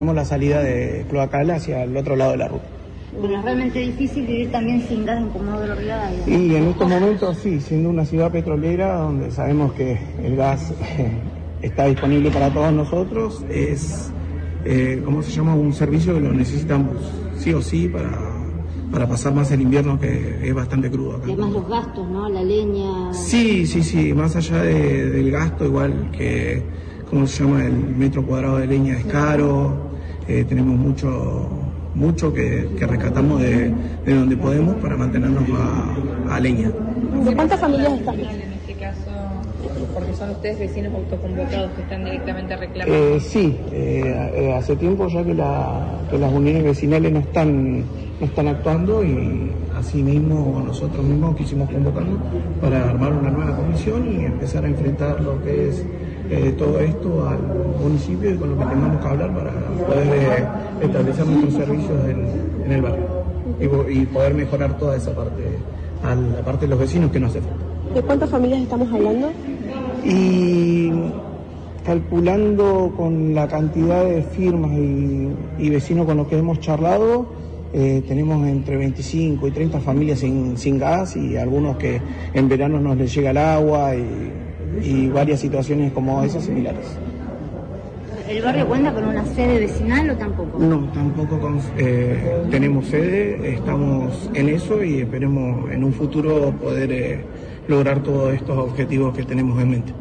La salida de cloacal hacia el otro lado de la ruta. Bueno, es realmente difícil vivir también sin gas en Comodoro Rivadavia. Y en estos momentos sí, siendo una ciudad petrolera donde sabemos que el gas está disponible para todos nosotros, es un servicio que lo necesitamos sí o sí para pasar más el invierno, que es bastante crudo acá. Además los gastos, ¿no? La leña. Sí, más allá del gasto, igual que el metro cuadrado de leña es caro. Tenemos mucho que rescatamos de donde podemos para mantenernos a leña. ¿De cuántas familias están? En este caso, porque son ustedes vecinos autoconvocados que están directamente reclamando. Sí, hace tiempo ya que las uniones vecinales no están actuando, y así mismo nosotros mismos quisimos convocarnos para armar una nueva comisión y empezar a enfrentar lo que es todo esto al municipio, y con lo que tengamos que hablar para poder establecer nuestros servicios en el barrio y poder mejorar toda esa parte, a la parte de los vecinos que no hace falta. ¿De cuántas familias estamos hablando? Y calculando con la cantidad de firmas y vecinos con los que hemos charlado, tenemos entre 25 y 30 familias sin gas, y algunos que en verano no les llega el agua, y varias situaciones como esas similares. ¿El barrio cuenta con una sede vecinal o tampoco? No, tampoco tenemos sede, estamos en eso y esperemos en un futuro poder lograr todos estos objetivos que tenemos en mente.